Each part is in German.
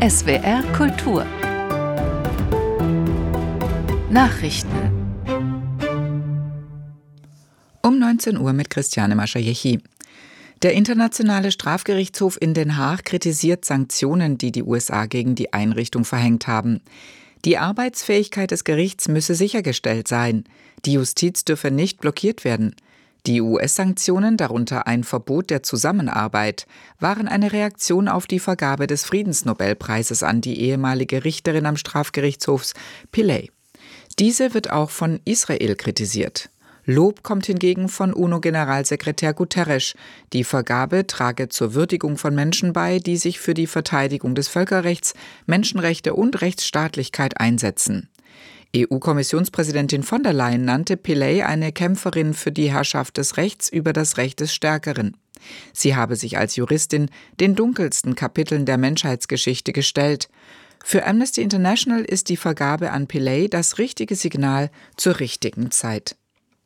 SWR Kultur Nachrichten Um 19 Uhr mit Christiane Maschajechi. Der Internationale Strafgerichtshof in Den Haag kritisiert Sanktionen, die die USA gegen die Einrichtung verhängt haben. Die Arbeitsfähigkeit des Gerichts müsse sichergestellt sein. Die Justiz dürfe nicht blockiert werden. Die US-Sanktionen, darunter ein Verbot der Zusammenarbeit, waren eine Reaktion auf die Vergabe des Friedensnobelpreises an die ehemalige Richterin am Strafgerichtshof Pillay. Diese wird auch von Israel kritisiert. Lob kommt hingegen von UNO-Generalsekretär Guterres. Die Vergabe trage zur Würdigung von Menschen bei, die sich für die Verteidigung des Völkerrechts, Menschenrechte und Rechtsstaatlichkeit einsetzen. EU-Kommissionspräsidentin von der Leyen nannte Pillay eine Kämpferin für die Herrschaft des Rechts über das Recht des Stärkeren. Sie habe sich als Juristin den dunkelsten Kapiteln der Menschheitsgeschichte gestellt. Für Amnesty International ist die Vergabe an Pillay das richtige Signal zur richtigen Zeit.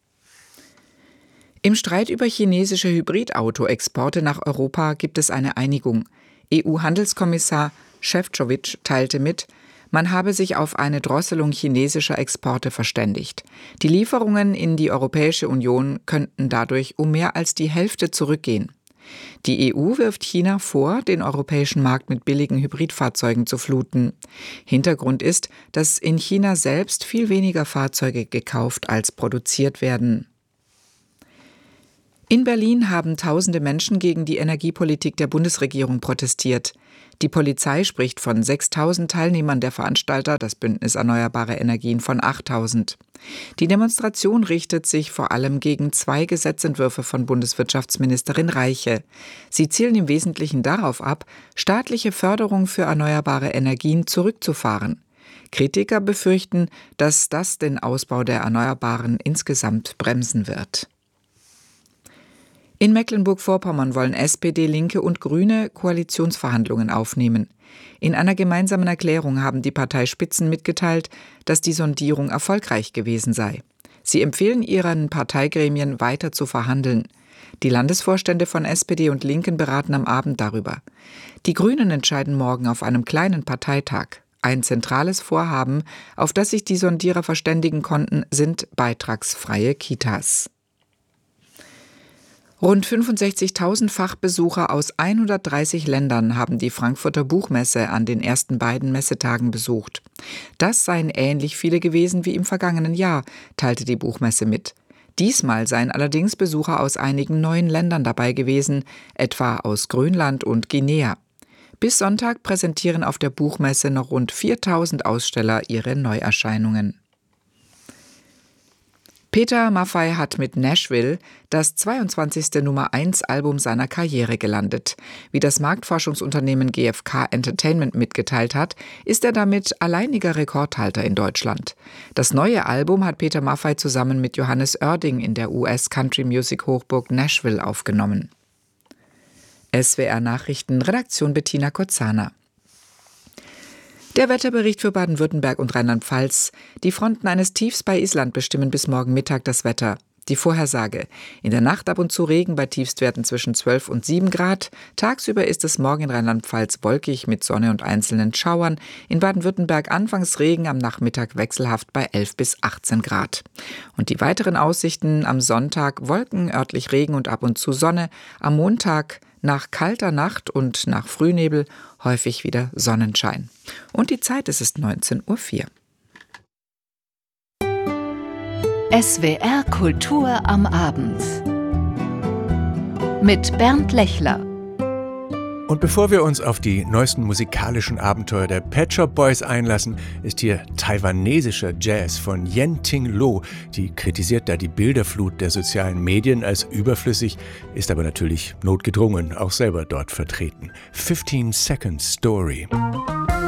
Im Streit über chinesische Hybridauto-Exporte nach Europa gibt es eine Einigung. EU-Handelskommissar Šefčovič teilte mit, man habe sich auf eine Drosselung chinesischer Exporte verständigt. Die Lieferungen in die Europäische Union könnten dadurch um mehr als die Hälfte zurückgehen. Die EU wirft China vor, den europäischen Markt mit billigen Hybridfahrzeugen zu fluten. Hintergrund ist, dass in China selbst viel weniger Fahrzeuge gekauft als produziert werden. In Berlin haben tausende Menschen gegen die Energiepolitik der Bundesregierung protestiert. Die Polizei spricht von 6.000 Teilnehmern der Veranstalter, das Bündnis Erneuerbare Energien von 8.000. Die Demonstration richtet sich vor allem gegen 2 Gesetzentwürfe von Bundeswirtschaftsministerin Reiche. Sie zielen im Wesentlichen darauf ab, staatliche Förderung für erneuerbare Energien zurückzufahren. Kritiker befürchten, dass das den Ausbau der Erneuerbaren insgesamt bremsen wird. In Mecklenburg-Vorpommern wollen SPD, Linke und Grüne Koalitionsverhandlungen aufnehmen. In einer gemeinsamen Erklärung haben die Parteispitzen mitgeteilt, dass die Sondierung erfolgreich gewesen sei. Sie empfehlen ihren Parteigremien weiter zu verhandeln. Die Landesvorstände von SPD und Linken beraten am Abend darüber. Die Grünen entscheiden morgen auf einem kleinen Parteitag. Ein zentrales Vorhaben, auf das sich die Sondierer verständigen konnten, sind beitragsfreie Kitas. Rund 65.000 Fachbesucher aus 130 Ländern haben die Frankfurter Buchmesse an den ersten beiden Messetagen besucht. Das seien ähnlich viele gewesen wie im vergangenen Jahr, teilte die Buchmesse mit. Diesmal seien allerdings Besucher aus einigen neuen Ländern dabei gewesen, etwa aus Grönland und Guinea. Bis Sonntag präsentieren auf der Buchmesse noch rund 4.000 Aussteller ihre Neuerscheinungen. Peter Maffay hat mit Nashville das 22. Nummer-1-Album seiner Karriere gelandet. Wie das Marktforschungsunternehmen GfK Entertainment mitgeteilt hat, ist er damit alleiniger Rekordhalter in Deutschland. Das neue Album hat Peter Maffay zusammen mit Johannes Oerding in der US-Country-Music-Hochburg Nashville aufgenommen. SWR Nachrichten, Redaktion Bettina Kozana. Der Wetterbericht für Baden-Württemberg und Rheinland-Pfalz. Die Fronten eines Tiefs bei Island bestimmen bis morgen Mittag das Wetter. Die Vorhersage. In der Nacht ab und zu Regen bei Tiefstwerten zwischen 12 und 7 Grad. Tagsüber ist es morgen in Rheinland-Pfalz wolkig mit Sonne und einzelnen Schauern. In Baden-Württemberg anfangs Regen, am Nachmittag wechselhaft bei 11 bis 18 Grad. Und die weiteren Aussichten: am Sonntag Wolken, örtlich Regen und ab und zu Sonne. Am Montag nach kalter Nacht und nach Frühnebel häufig wieder Sonnenschein. Und die Zeit, es ist 19:04 Uhr. SWR Kultur am Abend mit Bernd Lechler. Und bevor wir uns auf die neuesten musikalischen Abenteuer der Pet Shop Boys einlassen, ist hier taiwanesischer Jazz von Yen Ting Lo. Die kritisiert da die Bilderflut der sozialen Medien als überflüssig, ist aber natürlich notgedrungen auch selber dort vertreten. 15 Second Story.